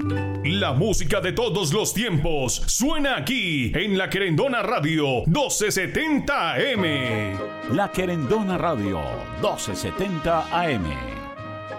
La música de todos los tiempos suena aquí en La Querendona Radio 1270 AM. La Querendona Radio 1270 AM.